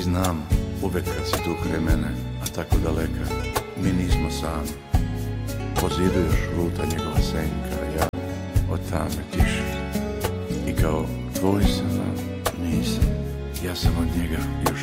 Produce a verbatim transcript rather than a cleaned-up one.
znam, uvek kad si tu kraj mene, a tako daleka, mi nismo sami. Po zidu još luta njegova senka, ja od tame tiše. I kao tvoj sam, a nisam, ja sam od njega još